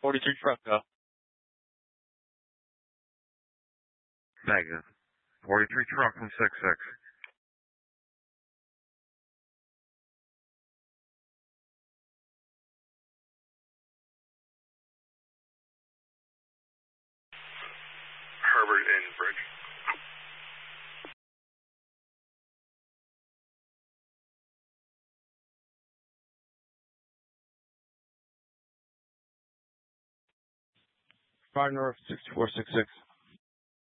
43 truck, go. Negative. 43 truck from 66. Herbert in bridge. Far north 6466.